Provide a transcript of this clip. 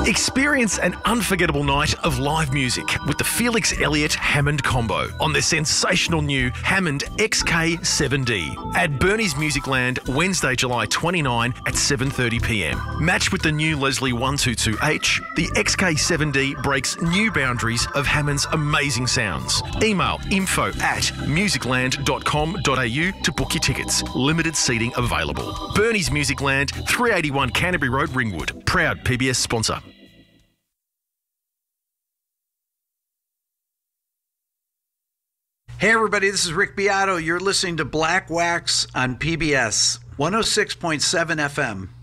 Experience an unforgettable night of live music with the Felix Elliott Hammond combo on their sensational new Hammond XK7D at Bernie's Musicland Wednesday, July 29 at 7:30pm. Matched with the new Leslie 122H, the XK7D breaks new boundaries of Hammond's amazing sounds. Email info@musicland.com.au to book your tickets. Limited seating available. Bernie's Musicland, 381 Canterbury Road, Ringwood. Proud PBS sponsor. Hey everybody, this is Rick Beato. You're listening to Black Wax on PBS 106.7 FM.